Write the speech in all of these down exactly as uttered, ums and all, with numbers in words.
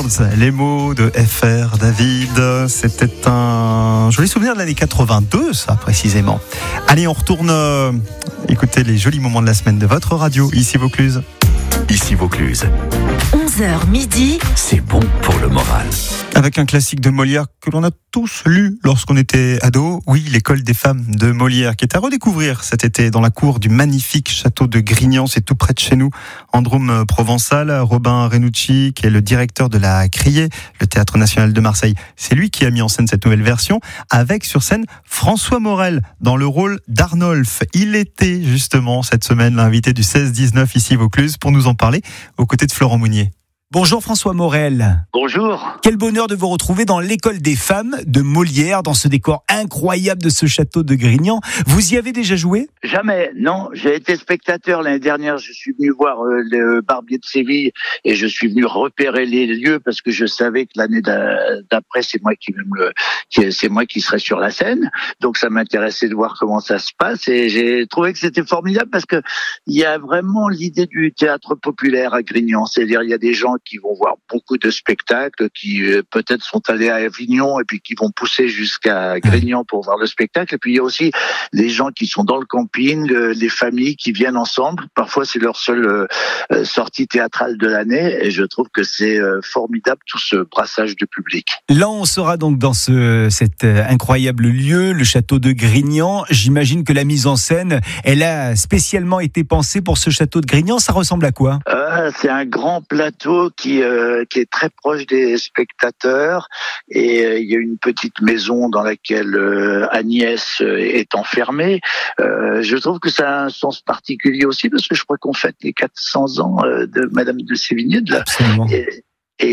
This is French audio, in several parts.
Girls, les mots de F R David. C'était un joli souvenir de l'année quatre-vingt-deux, ça précisément. Allez, on retourne euh, écouter les jolis moments de la semaine de votre radio, ici Vaucluse. Ici Vaucluse. onze heures midi. C'est bon pour le moral. Avec un classique de Molière que l'on a tous lu lorsqu'on était ado. Oui, l'école des femmes de Molière, qui est à redécouvrir cet été dans la cour du magnifique château de Grignan. C'est tout près de chez nous, en Drôme provençale. Robin Renucci, qui est le directeur de la Criée, le Théâtre National de Marseille. C'est lui qui a mis en scène cette nouvelle version, avec sur scène François Morel dans le rôle d'Arnolphe. Il était justement cette semaine l'invité du seize dix-neuf ici Vaucluse pour nous en parler, aux côtés de Florent Mounier. Bonjour François Morel. Bonjour. Quel bonheur de vous retrouver dans l'école des femmes de Molière, dans ce décor incroyable de ce château de Grignan. Vous y avez déjà joué ? Jamais, non. J'ai été spectateur l'année dernière. Je suis venu voir euh, le Barbier de Séville et je suis venu repérer les lieux parce que je savais que l'année d'après, c'est moi qui, me, qui c'est moi qui serais sur la scène. Donc ça m'intéressait de voir comment ça se passe et j'ai trouvé que c'était formidable parce que il y a vraiment l'idée du théâtre populaire à Grignan. C'est-à-dire il y a des gens qui vont voir beaucoup de spectacles, qui euh, peut-être sont allés à Avignon et puis qui vont pousser jusqu'à Grignan pour voir le spectacle. Et puis il y a aussi les gens qui sont dans le camping, euh, les familles qui viennent ensemble. Parfois c'est leur seule euh, sortie théâtrale de l'année et je trouve que c'est euh, formidable tout ce brassage de public. Là on sera donc dans ce, cet euh, incroyable lieu, le château de Grignan. J'imagine que la mise en scène, elle a spécialement été pensée pour ce château de Grignan. Ça ressemble à quoi ? euh, C'est un grand plateau qui euh, qui est très proche des spectateurs et euh, il y a une petite maison dans laquelle euh, Agnès euh, est enfermée. Euh, je trouve que ça a un sens particulier aussi parce que je crois qu'on fête les quatre cents ans euh, de Madame de Sévigné. De la, Absolument. Et,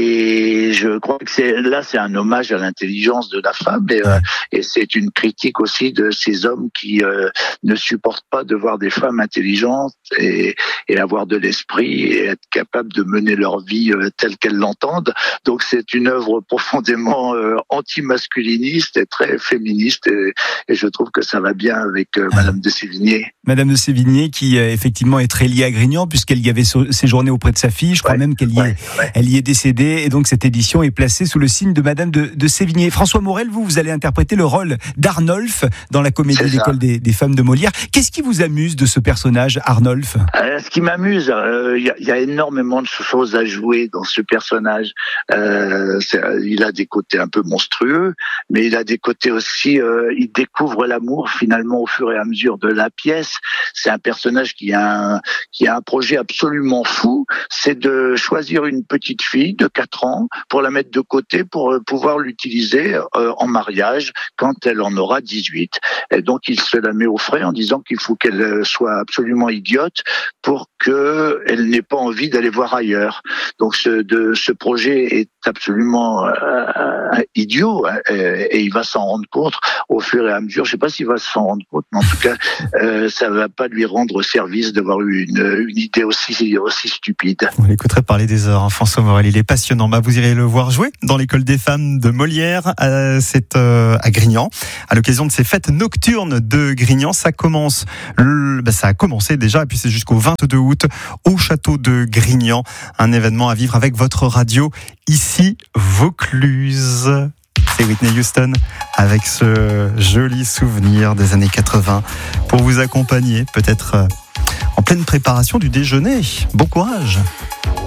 Et je crois que c'est là, c'est un hommage à l'intelligence de la femme et, euh, et c'est une critique aussi de ces hommes qui euh, ne supportent pas de voir des femmes intelligentes et, et avoir de l'esprit et être capables de mener leur vie euh, telle qu'elles l'entendent. Donc c'est une œuvre profondément euh, anti-masculiniste et très féministe et, et je trouve que ça va bien avec euh, Madame de Sévigné. Madame de Sévigné qui euh, effectivement est très liée à Grignan puisqu'elle y avait so- séjourné auprès de sa fille. Je crois Ouais, même qu'elle y, ouais, est, ouais. elle y est décédée. Et donc cette édition est placée sous le signe de Madame de, de Sévigné. François Morel, vous, vous allez interpréter le rôle d'Arnolphe dans la comédie C'est ça. L'école des, des femmes de Molière. Qu'est-ce qui vous amuse de ce personnage, Arnolphe ? Euh, ce qui m'amuse, il euh, y, y a énormément de choses à jouer dans ce personnage. Euh, c'est, il a des côtés un peu monstrueux, mais il a des côtés aussi. Euh, il découvre l'amour finalement au fur et à mesure de la pièce. C'est un personnage qui a un, qui a un projet absolument fou, c'est de choisir une petite fille de quatre ans pour la mettre de côté pour euh, pouvoir l'utiliser euh, en mariage quand elle en aura dix-huit. Et donc il se la met au frais en disant qu'il faut qu'elle soit absolument idiote pour qu'elle n'ait pas envie d'aller voir ailleurs. Donc ce, de, ce projet est absolument euh, idiot hein, et, et il va s'en rendre compte au fur et à mesure. Je ne sais pas s'il va s'en rendre compte, mais en tout cas, euh, ça ne va pas lui rendre service d'avoir eu une, une idée aussi, aussi stupide. On l'écouterait parler des heures, hein, François Morel, il est passionnant. Bah, vous irez le voir jouer dans l'école des femmes de Molière. Euh, c'est euh, à Grignan, à l'occasion de ces fêtes nocturnes de Grignan. Ça commence, le, bah, ça a commencé déjà, et puis c'est jusqu'au vingt-deux août au château de Grignan. Un événement à vivre avec votre radio ici Vaucluse. C'est Whitney Houston avec ce joli souvenir des années quatre-vingts pour vous accompagner, peut-être en pleine préparation du déjeuner. Bon courage.